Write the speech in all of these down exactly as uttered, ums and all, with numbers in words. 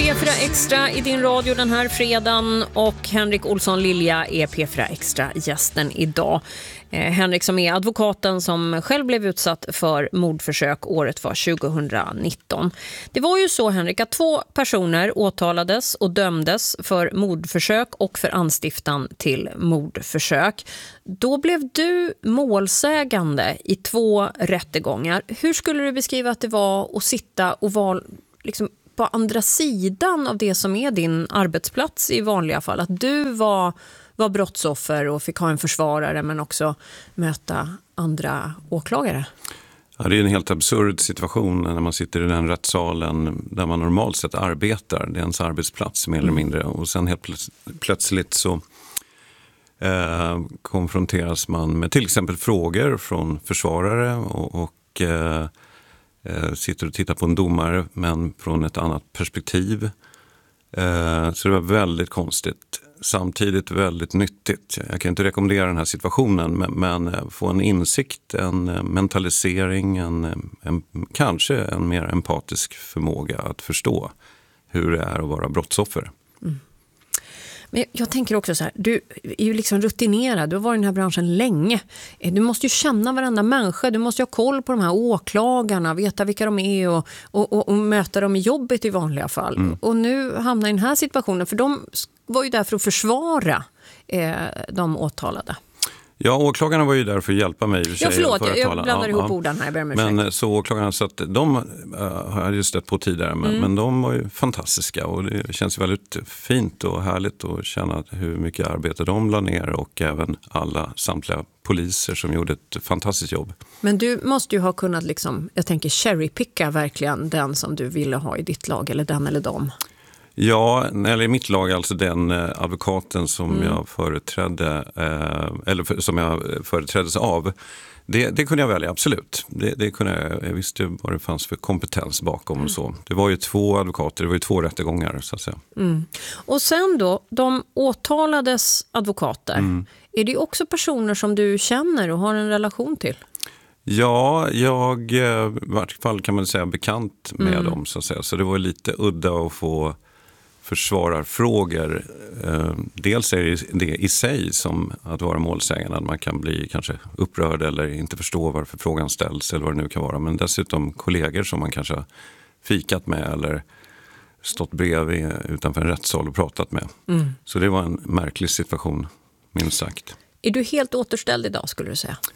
P fyra Extra i din radio den här fredagen och Henrik Olsson Lilja är P fyra Extra-gästen idag. Eh, Henrik som är advokaten som själv blev utsatt för mordförsök, året var tjugonitton. Det var ju så, Henrik, att två personer åtalades och dömdes för mordförsök och för anstiftan till mordförsök. Då blev du målsägande i två rättegångar. Hur skulle du beskriva att det var att sitta och vara liksom på andra sidan av det som är din arbetsplats i vanliga fall? Att du var, var brottsoffer och fick ha en försvarare men också möta andra åklagare. Ja, det är en helt absurd situation när man sitter i den rättssalen där man normalt sett arbetar. Det är ens arbetsplats mer eller mindre. Och sen helt plöts- plötsligt så eh, konfronteras man med till exempel frågor från försvarare och, och eh, sitter och tittar på en domare men från ett annat perspektiv. Så det var väldigt konstigt. Samtidigt väldigt nyttigt. Jag kan inte rekommendera den här situationen men få en insikt, en mentalisering, en, en, kanske en mer empatisk förmåga att förstå hur det är att vara brottsoffer. Mm. Men jag tänker också så här, du är ju liksom rutinerad, du har varit i den här branschen länge. Du måste ju känna varenda människa, du måste ha koll på de här åklagarna, veta vilka de är och, och, och, och möta dem i jobbet i vanliga fall. Mm. Och nu hamnar i den här situationen, för de var ju där för att försvara eh, de åtalade. Ja, åklagarna var ju där för att hjälpa mig. Ja, förlåt, jag, jag blandar ja, ihop ja. orden här. Jag men ursäkt. Så åklagarna, så att de uh, har jag just stött på tidigare, men, mm. men de var ju fantastiska och det känns väldigt fint och härligt att känna hur mycket arbete de la ner och även alla samtliga poliser som gjorde ett fantastiskt jobb. Men du måste ju ha kunnat, liksom, jag tänker cherrypicka verkligen den som du ville ha i ditt lag eller den eller dem. Ja, eller i mitt lag, alltså den eh, advokaten som mm. jag företrädde, eh, eller för, som jag företräddes av, det, det kunde jag välja, absolut. Det, det kunde jag, jag visste vad det fanns för kompetens bakom och så. Det var ju två advokater, det var ju två rättegångar så att säga. Mm. Och sen då, de åtalades advokater, mm. är det också personer som du känner och har en relation till? Ja, jag i vart fall kan man säga bekant med mm. dem så att säga. Så det var lite udda att få försvararfrågor. Dels är det i sig som att vara målsägande. Man kan bli kanske upprörd eller inte förstå varför frågan ställs eller vad det nu kan vara. Men dessutom kollegor som man kanske har fikat med eller stått bredvid utanför en rättssal och pratat med. Mm. Så det var en märklig situation, minst sagt. Är du helt återställd idag skulle du säga?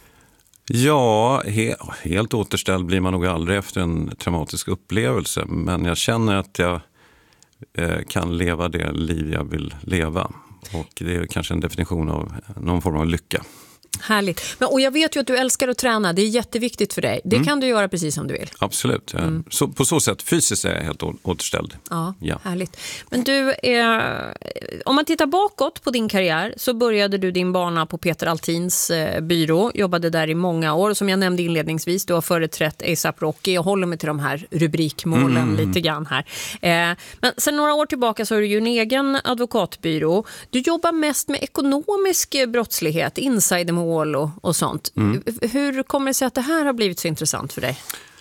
Ja, he- helt återställd blir man nog aldrig efter en traumatisk upplevelse. Men jag känner att jag eh, kan leva det liv jag vill leva. Och det är kanske en definition av någon form av lycka. Härligt. Men, och jag vet ju att du älskar att träna. Det är jätteviktigt för dig. Det mm. kan du göra precis som du vill. Absolut. Mm. Så, på så sätt fysiskt är jag helt å- återställd. Ja, ja, härligt. Men du, eh, om man tittar bakåt på din karriär så började du din bana på Peter Altins eh, byrå. Jobbade där i många år. Som jag nämnde inledningsvis, du har företrätt A$AP Rocky. Jag håller mig till de här rubrikmålen mm. lite grann här. Eh, men sen några år tillbaka så har du ju en egen advokatbyrå. Du jobbar mest med ekonomisk brottslighet, insidermål och, och sånt. Mm. Hur kommer det sig att det här har blivit så intressant för dig?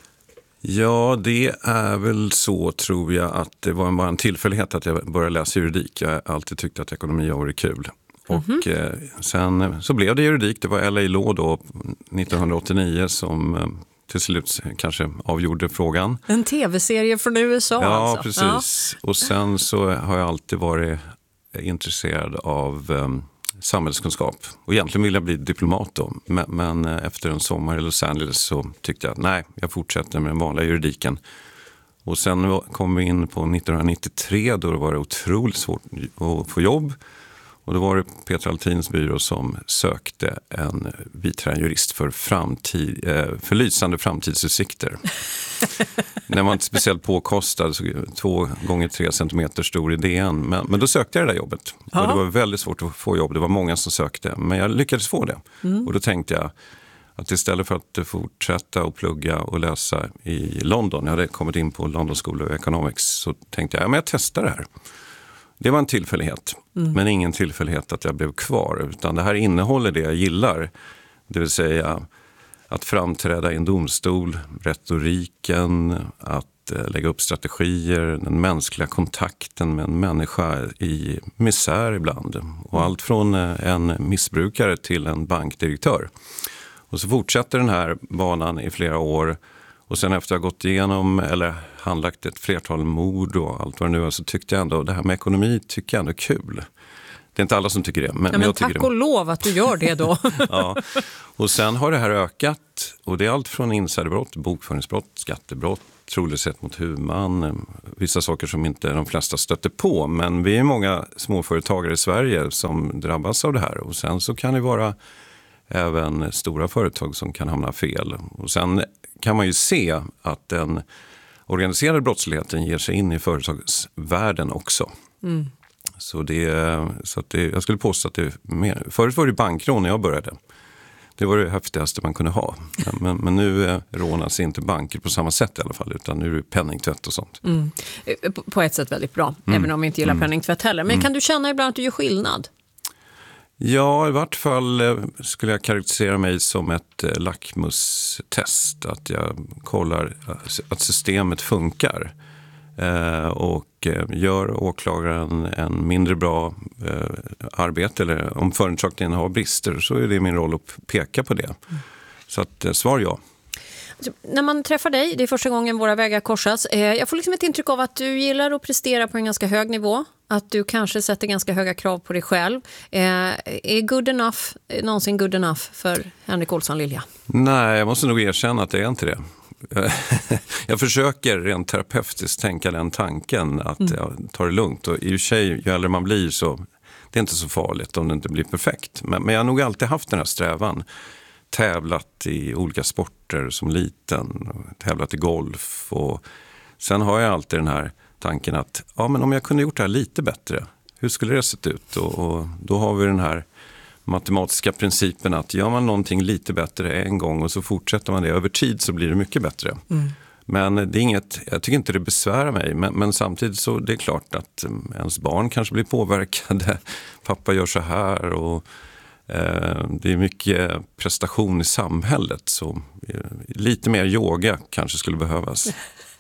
Ja, det är väl så tror jag att det var bara en tillfällighet att jag började läsa juridik. Jag har alltid tyckt att ekonomi har varit kul. Mm-hmm. Och eh, sen så blev det juridik. Det var L A Law då nittonhundraåttionio som eh, till slut kanske avgjorde frågan. En tv-serie från U S A ja, alltså. Precis. Ja, och sen så har jag alltid varit intresserad av eh, samhällskunskap. Och egentligen ville jag bli diplomat då. Men, men efter en sommar i Los Angeles så tyckte jag att nej, jag fortsätter med den vanliga juridiken. Och sen kom vi in på nittonhundranittiotre då det var otroligt svårt att få jobb. Och då var det Peter Altins byrå som sökte en biträdande jurist för, framtid, för lysande framtidsutsikter. Den var inte speciellt påkostad, så två gånger tre centimeter stor idén. Men, men då sökte jag det där jobbet. Och det var väldigt svårt att få jobb, det var många som sökte. Men jag lyckades få det. Mm. Och då tänkte jag att istället för att fortsätta och plugga och läsa i London, jag hade kommit in på London School of Economics, så tänkte jag, ja men jag testar det här. Det var en tillfällighet, mm. men ingen tillfällighet att jag blev kvar. Utan det här innehåller det jag gillar. Det vill säga att framträda i en domstol, retoriken, att lägga upp strategier, den mänskliga kontakten med en människa i misär ibland. Och allt från en missbrukare till en bankdirektör. Och så fortsätter den här banan i flera år. Och sen efter att ha gått igenom eller handlagt ett flertal mord och allt vad det nu är, så tyckte jag ändå, det här med ekonomi tycker jag ändå är kul. Det är inte alla som tycker det. Men, ja, men, men jag tack tycker och det. lov att du gör det då. Ja. Och sen har det här ökat, och det är allt från insiderbrott, bokföringsbrott, skattebrott, trolöshet mot huvudman, vissa saker som inte de flesta stöter på. Men vi är många småföretagare i Sverige som drabbas av det här, och sen så kan det vara även stora företag som kan hamna fel. Och sen kan man ju se att den organiserade brottsligheten ger sig in i företagsvärlden också. Mm. Så, det, så att det, jag skulle påstå att det är mer. Förut var det bankrån när jag började. Det var det häftigaste man kunde ha. Men, men nu rånas inte banker på samma sätt i alla fall, utan nu är det penningtvätt och sånt. Mm. På ett sätt väldigt bra, mm. även om vi inte gillar mm. penningtvätt heller. Men mm. kan du känna ibland att du gör skillnad? Ja, i vart fall skulle jag karaktärisera mig som ett lackmustest. Att jag kollar att systemet funkar. Och gör åklagaren en mindre bra arbete, eller om förundersökningen har brister, så är det min roll att peka på det. Mm. Så att svar ja. Alltså, när man träffar dig, det är första gången våra vägar korsas, eh, jag får liksom ett intryck av att du gillar att prestera på en ganska hög nivå. Att du kanske sätter ganska höga krav på dig själv. Eh, är good enough någonsin good enough för Henrik Olsson Lilja? Nej, jag måste nog erkänna att det är inte det. Jag försöker rent terapeutiskt tänka den tanken att mm. jag tar det lugnt, och i och för sig ju äldre man blir så det är inte så farligt om det inte blir perfekt, men, men jag har nog alltid haft den här strävan, tävlat i olika sporter som liten, tävlat i golf, och sen har jag alltid den här tanken att ja, men om jag kunde gjort det här lite bättre, hur skulle det sett ut? Och, och då har vi den här matematiska principen att gör man någonting lite bättre en gång och så fortsätter man det över tid, så blir det mycket bättre. Mm. Men det är inget, jag tycker inte det besvärar mig, men, men samtidigt så det är klart att ens barn kanske blir påverkade. Pappa gör så här, och eh, det är mycket prestation i samhället, så eh, lite mer yoga kanske skulle behövas.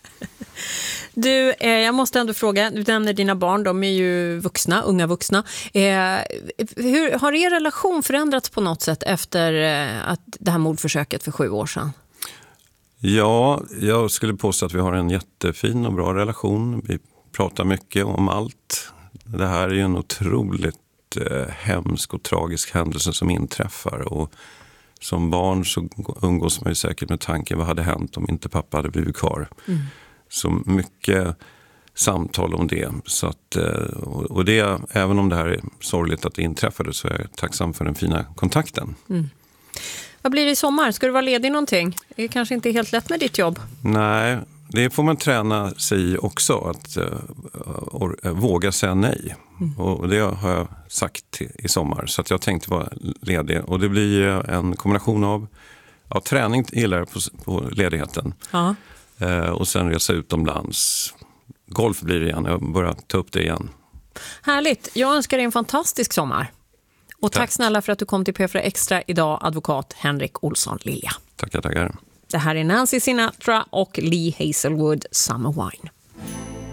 Du, eh, jag måste ändå fråga, du nämner dina barn, de är ju vuxna, unga vuxna. Eh, hur har er relation förändrats på något sätt efter eh, att det här mordförsöket för sju år sedan? Ja, jag skulle påstå att vi har en jättefin och bra relation. Vi pratar mycket om allt. Det här är ju en otroligt eh, hemsk och tragisk händelse som inträffar, och som barn så umgås man ju säkert med tanken, vad hade hänt om inte pappa hade blivit kvar? Mm. Så mycket samtal om det. Så att, och det, även om det här är sorgligt att det inträffade, så är jag tacksam för den fina kontakten. Mm. Vad blir det i sommar? Ska du vara ledig någonting? Det är kanske inte helt lätt med ditt jobb. Nej, det får man träna sig också, att uh, våga säga nej. Mm. Och det har jag sagt i sommar, så att jag tänkte vara ledig. Och det blir en kombination av ja, träning gillar jag på, på ledigheten. Ja. Uh, och sen resa utomlands. Golf blir det igen, jag börjar ta upp det igen. Härligt, jag önskar dig en fantastisk sommar. Och tack, tack snälla för att du kom till P fyra Extra idag, advokat Henrik Olsson Lilja. Tackar, tackar. Det här är Nancy Sinatra och Lee Hazelwood, Summer Wine.